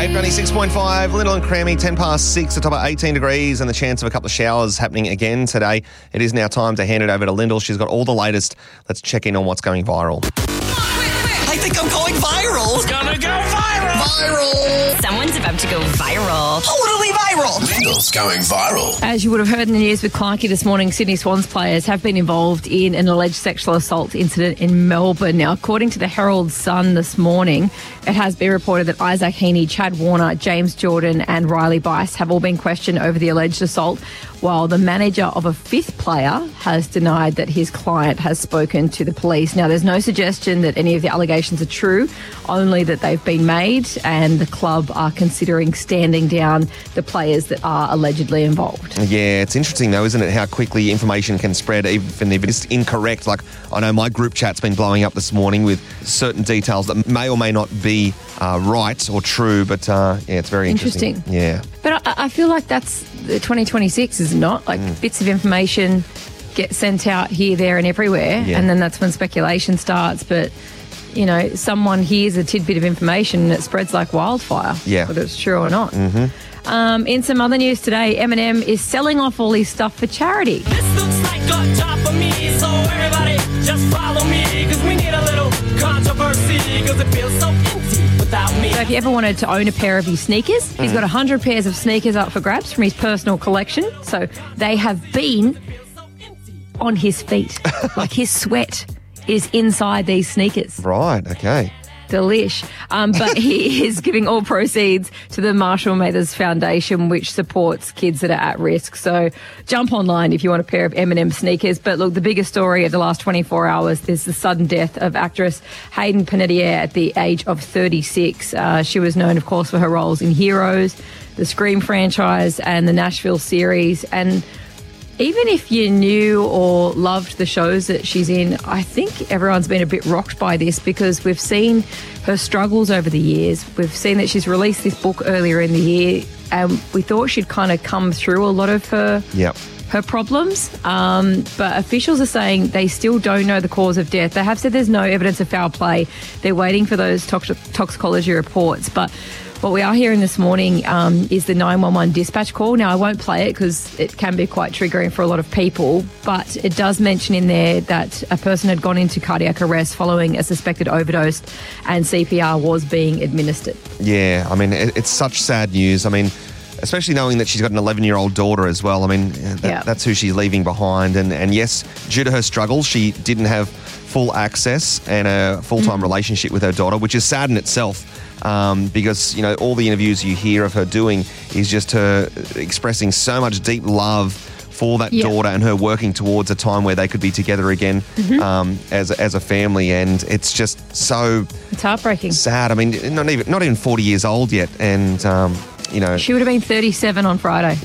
Wave 96.5, little and crammy, 10 past 6, a top of 18 degrees and the chance of a couple of showers happening again today. It is now time to hand it over to Lyndall. She's got all the latest. Let's check in on what's going viral. I think I'm going viral. It's gonna go viral. Viral. Someone's about to go viral. Totally viral. Lyndall's going viral. As you would have heard in the news with Clarkie this morning, Sydney Swans players have been involved in an alleged sexual assault incident in Melbourne. Now, according to the Herald Sun this morning, it has been reported that Isaac Heaney, Chad Warner, James Jordan and Riley Bice have all been questioned over the alleged assault, while the manager of a fifth player has denied that his client has spoken to the police. Now, there's no suggestion that any of the allegations are true, only that they've been made, and the club are considering standing down the players that are allegedly involved. Yeah, it's interesting though, isn't it, how quickly information can spread, even if it's incorrect. Like, I know my group chat's been blowing up this morning with certain details that may or may not be right or true, but yeah, it's very interesting. Yeah. But I feel like that's the 2026, is it not? Like bits of information get sent out here, there and everywhere, and then that's when speculation starts. But, you know, someone hears a tidbit of information and it spreads like wildfire, whether it's true or not. In some other news today, Eminem is selling off all his stuff for charity. This looks like a job for me, so everybody just follow me, because we need a little controversy, because it feels so empty without me. So if you ever wanted to own a pair of his sneakers, he's got 100 pairs of sneakers up for grabs from his personal collection. So they have been on his feet. Like, his sweat is inside these sneakers. Right, okay. Delish. But he is giving all proceeds to the Marshall Mathers Foundation, which supports kids that are at risk. So jump online if you want a pair of Eminem sneakers. But look, the biggest story of the last 24 hours is the sudden death of actress Hayden Panettiere at the age of 36. She was known, of course, for her roles in Heroes, the Scream franchise and the Nashville series. And even if you knew or loved the shows that she's in, I think everyone's been a bit rocked by this, because we've seen her struggles over the years. We've seen that she's released this book earlier in the year, and we thought she'd kind of come through a lot of her problems. But officials are saying they still don't know the cause of death. They have said there's no evidence of foul play. They're waiting for those toxicology reports. But what we are hearing this morning is the 911 dispatch call. Now, I won't play it because it can be quite triggering for a lot of people, but it does mention in there that a person had gone into cardiac arrest following a suspected overdose and CPR was being administered. Yeah, I mean, it's such sad news. I mean, especially knowing that she's got an 11-year-old daughter as well. I mean, that's who she's leaving behind. And yes, due to her struggles, she didn't have full access and a full-time relationship with her daughter, which is sad in itself. Because, you know, all the interviews you hear of her doing is just her expressing so much deep love for that daughter and her working towards a time where they could be together again as a family. And it's just it's heartbreaking. Sad. I mean, not even 40 years old yet. And, you know, she would have been 37 on Friday.